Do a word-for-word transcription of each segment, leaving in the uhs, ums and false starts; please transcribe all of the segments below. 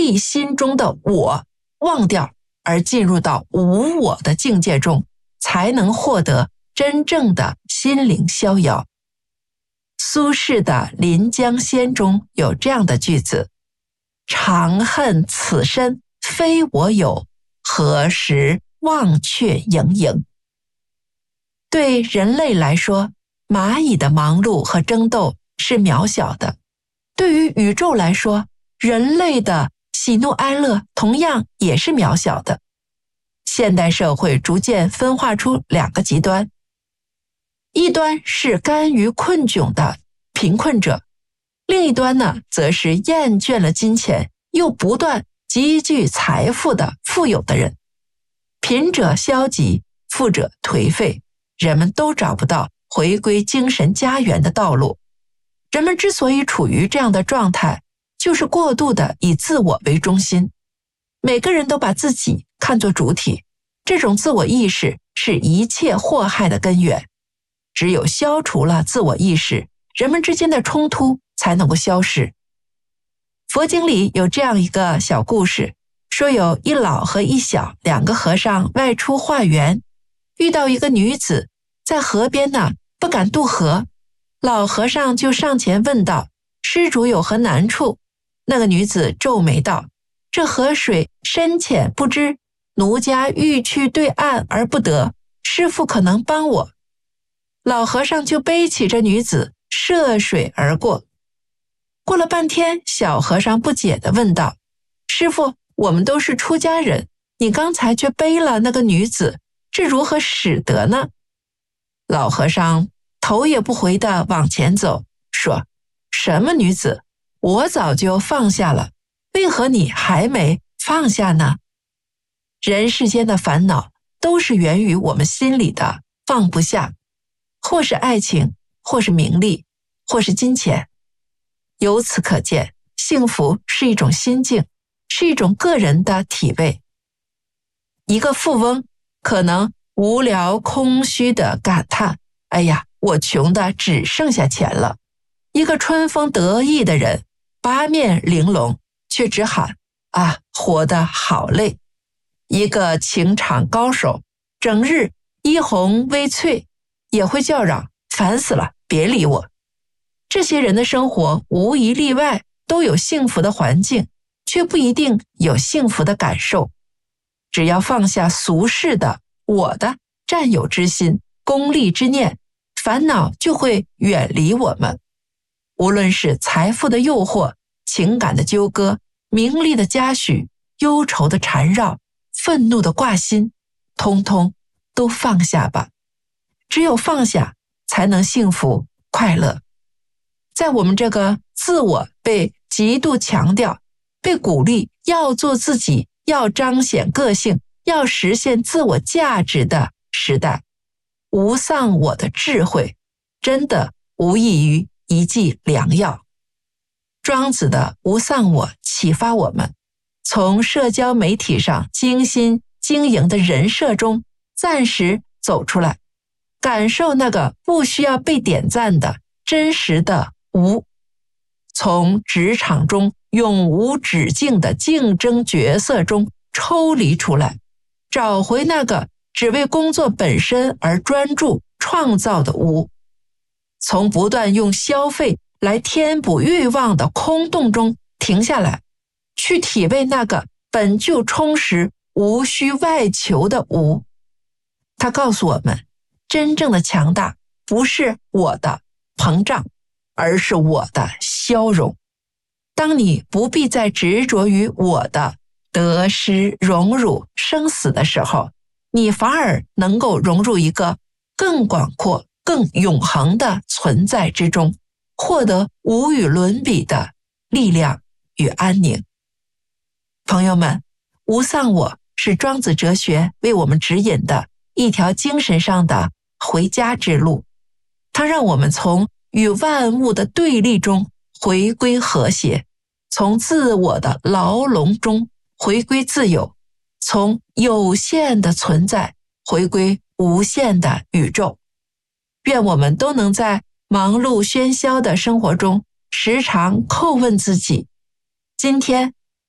立心中的我忘掉，而进入到无我的境界中，才能获得真正的心灵逍遥。苏轼的《临江仙》中有这样的句子：长恨此身非我有，何时忘却营营。对人类来说，蚂蚁的忙碌和争斗是渺小的；对于宇宙来说，人类的喜怒哀乐同样也是渺小的。现代社会逐渐分化出两个极端，一端是甘于困窘的贫困者，另一端呢，则是厌倦了金钱又不断积聚财富的富有的人。贫者消极，富者颓废，人们都找不到回归精神家园的道路。人们之所以处于这样的状态，就是过度的以自我为中心，每个人都把自己看作主体，这种自我意识是一切祸害的根源。只有消除了自我意识，人们之间的冲突才能够消失。佛经里有这样一个小故事，说有一老和一小两个和尚外出化缘，遇到一个女子在河边呢，不敢渡河。老和尚就上前问道：施主有何难处？那个女子皱眉道：这河水深浅不知，奴家欲去对岸而不得，师父可能帮我。老和尚就背起这女子涉水而过。过了半天，小和尚不解地问道：师父，我们都是出家人，你刚才却背了那个女子，这如何使得呢？老和尚头也不回地往前走，说：什么女子？我早就放下了，为何你还没放下呢？人世间的烦恼都是源于我们心里的放不下，或是爱情，或是名利，或是金钱。由此可见，幸福是一种心境，是一种个人的体味。一个富翁可能无聊空虚地感叹：哎呀，我穷得只剩下钱了。一个春风得意的人，八面玲珑，却只喊：啊，活得好累。一个情场高手，整日衣红微翠，也会叫嚷：烦死了，别理我。这些人的生活无一例外都有幸福的环境，却不一定有幸福的感受。只要放下俗世的我的占有之心、功利之念，烦恼就会远离我们。无论是财富的诱惑、情感的纠葛、名利的嘉许、忧愁的缠绕、愤怒的挂心，通通都放下吧。只有放下，才能幸福快乐。在我们这个自我被极度强调，被鼓励要做自己，要彰显个性，要实现自我价值的时代，无丧我的智慧真的无异于一剂良药。庄子的无丧我启发我们，从社交媒体上精心经营的人设中暂时走出来，感受那个不需要被点赞的真实的无，从职场中永无止境的竞争角色中抽离出来，找回那个只为工作本身而专注创造的无，从不断用消费来填补欲望的空洞中停下来，去体味那个本就充实无需外求的无。他告诉我们，真正的强大不是我的膨胀，而是我的消融。当你不必再执着于我的得失荣辱生死的时候，你反而能够融入一个更广阔更永恒的存在之中，获得无与伦比的力量与安宁。朋友们，无丧我是庄子哲学为我们指引的一条精神上的回家之路，它让我们从与万物的对立中回归和谐，从自我的牢笼中回归自由，从有限的存在回归无限的宇宙。愿我们都能在忙碌喧嚣的生活中时常叩问自己，今天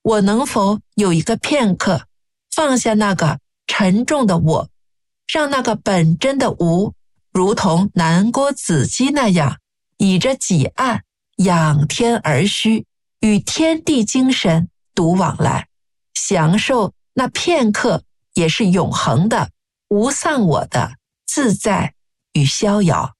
我能否有一个片刻，放下那个沉重的我，让那个本真的无，如同南郭子机那样，倚着己岸，仰天而虚，与天地精神独往来，享受那片刻也是永恒的无丧我的自在与逍遥。